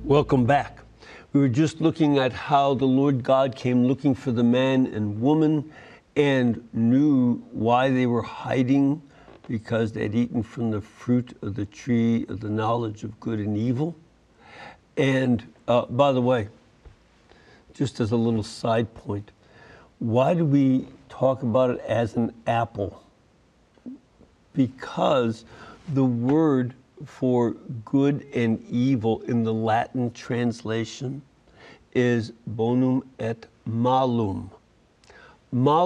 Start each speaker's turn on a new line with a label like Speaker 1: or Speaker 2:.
Speaker 1: Welcome back. We were just looking at how the Lord God came looking for the man and woman and knew why they were hiding, because they had eaten from the fruit of the tree of the knowledge of good and evil. And by the way, just as a little side point, why do we talk about it as an apple? Because the word for good and evil in the Latin translation is bonum et malum.